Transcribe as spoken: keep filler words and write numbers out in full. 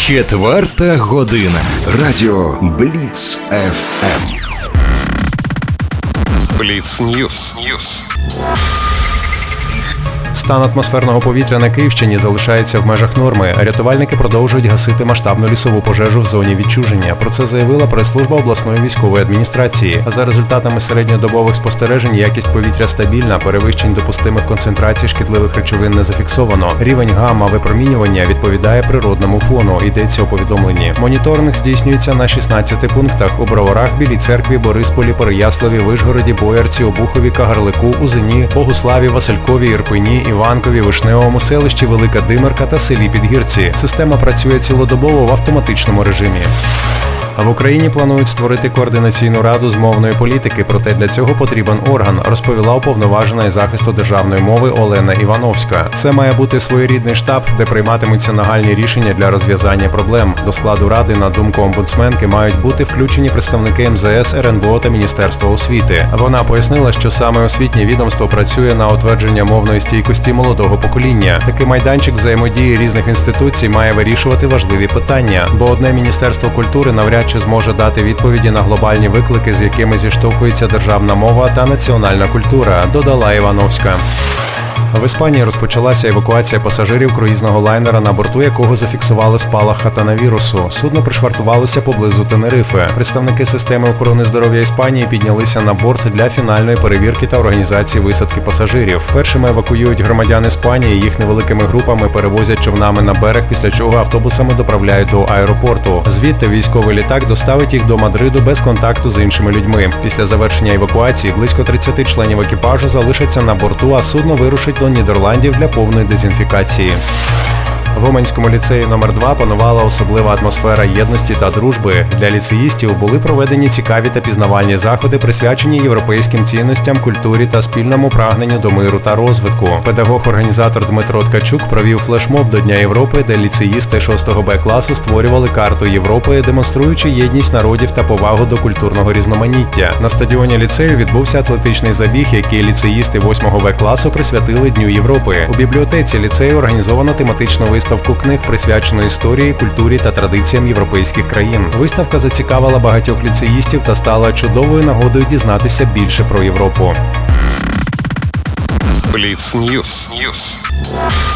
Четверта година. Радіо Бліц еф ем. Бліц Ньюс. Стан атмосферного повітря на Київщині залишається в межах норми. Рятувальники продовжують гасити масштабну лісову пожежу в зоні відчуження. Про це заявила прес-служба обласної військової адміністрації. За результатами середньодобових спостережень, якість повітря стабільна, перевищень допустимих концентрацій шкідливих речовин не зафіксовано. Рівень гамма-випромінювання відповідає природному фону, йдеться у повідомленні. Моніторинг здійснюється на шістнадцяти пунктах у Броварах, Білій Церкві, Борисполі, Переяславі, Вишгороді, Боярці, Обухові, Кагарлику, Узині, Богуславі, Василькові, Ірпені, Іванкові, Вишневому, селищі Велика Димирка та селі Підгірці. Система працює цілодобово в автоматичному режимі. А в Україні планують створити координаційну раду з мовної політики, проте для цього потрібен орган, розповіла уповноважена із захисту державної мови Олена Івановська. Це має бути своєрідний штаб, де прийматимуться нагальні рішення для розв'язання проблем. До складу ради, на думку омбудсменки, мають бути включені представники ем зе ес, ер ен бе о та Міністерства освіти. Вона пояснила, що саме освітнє відомство працює на утвердження мовної стійкості молодого покоління. Такий майданчик взаємодії різних інституцій має вирішувати важливі питання, бо одне Міністерство культури навряд чи зможе дати відповіді на глобальні виклики, з якими зіштовхується державна мова та національна культура, додала Івановська. В Іспанії розпочалася евакуація пасажирів круїзного лайнера, на борту якого зафіксували спалах хатанавірусу. Судно пришвартувалося поблизу Тенерифи. Представники системи охорони здоров'я Іспанії піднялися на борт для фінальної перевірки та організації висадки пасажирів. Першими евакуюють громадян Іспанії, їх невеликими групами перевозять човнами на берег, після чого автобусами доправляють до аеропорту. Звідти військовий літак доставить їх до Мадриду без контакту з іншими людьми. Після завершення евакуації близько тридцяти членів екіпажу залишаться на борту, а судно вирушить до Нідерландів для повної дезінфікації. В Уманському ліцеї номер два панувала особлива атмосфера єдності та дружби. Для ліцеїстів були проведені цікаві та пізнавальні заходи, присвячені європейським цінностям, культурі та спільному прагненню до миру та розвитку. Педагог-організатор Дмитро Ткачук провів флешмоб до Дня Європи, де ліцеїсти шостого Б класу створювали карту Європи, демонструючи єдність народів та повагу до культурного різноманіття. На стадіоні ліцею відбувся атлетичний забіг, який ліцеїсти восьмого В класу присвятили Дню Європи. У бібліотеці ліцею організовано тематичну виставку Виставку книг, присвячену історії, культурі та традиціям європейських країн. Виставка зацікавила багатьох ліцеїстів та стала чудовою нагодою дізнатися більше про Європу. Бліц Ньюс.